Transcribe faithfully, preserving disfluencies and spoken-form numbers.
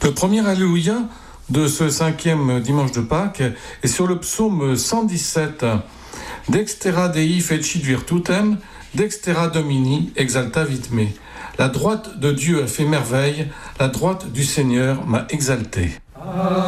Le premier Alléluia de ce cinquième dimanche de Pâques est sur le psaume cent dix-sept. Dextera Dei fecit virtutem, dextera Domini exaltavit me. La droite de Dieu a fait merveille, la droite du Seigneur m'a exalté.